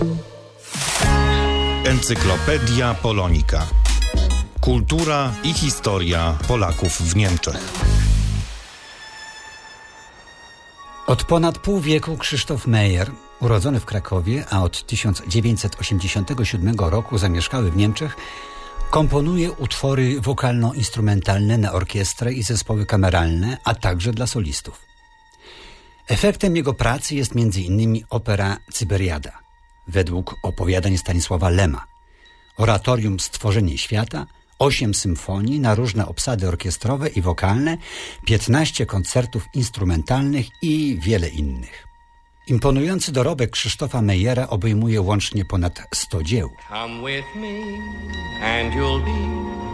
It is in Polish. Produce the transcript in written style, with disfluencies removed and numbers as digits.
Encyklopedia Polonika. Kultura i historia Polaków w Niemczech. Od ponad pół wieku Krzysztof Meyer, urodzony w Krakowie, a od 1987 roku zamieszkały w Niemczech, komponuje utwory wokalno-instrumentalne na orkiestrę i zespoły kameralne, a także dla solistów. Efektem jego pracy jest m.in. opera Cyberiada, według opowiadań Stanisława Lema, oratorium Stworzenie Świata, 8 symfonii na różne obsady orkiestrowe i wokalne, 15 koncertów instrumentalnych i wiele innych. Imponujący dorobek Krzysztofa Meyera obejmuje łącznie ponad 100 dzieł. Come with me and you'll be